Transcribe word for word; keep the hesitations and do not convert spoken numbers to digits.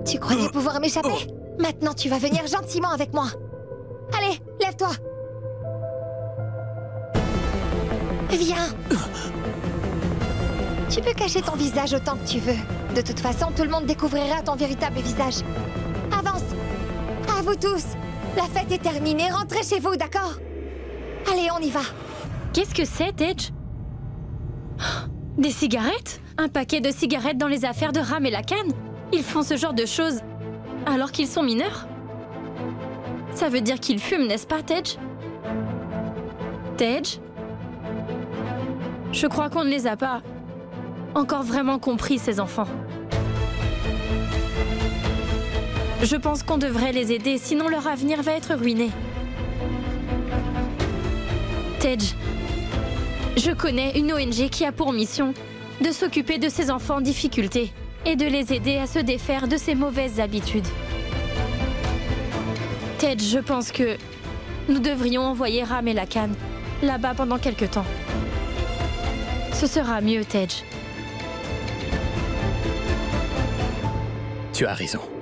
Tu croyais pouvoir m'échapper? Maintenant, tu vas venir gentiment avec moi. Allez, lève-toi. Viens. Tu peux cacher ton visage autant que tu veux. De toute façon, tout le monde découvrira ton véritable visage. Avance. À vous tous. La fête est terminée. Rentrez chez vous, d'accord? Allez, on y va. Qu'est-ce que c'est, Tej? Des cigarettes? Un paquet de cigarettes dans les affaires de Ram et Lakan? Ils font ce genre de choses alors qu'ils sont mineurs? Ça veut dire qu'ils fument, n'est-ce pas, Tej? Tej? Je crois qu'on ne les a pas encore vraiment compris, ces enfants. Je pense qu'on devrait les aider, sinon leur avenir va être ruiné. Tej, je connais une O N G qui a pour mission de s'occuper de ces enfants en difficulté et de les aider à se défaire de ces mauvaises habitudes. Tej, je pense que nous devrions envoyer Ram et Lakan là-bas pendant quelque temps. Ce sera mieux, Tej. Tu as raison.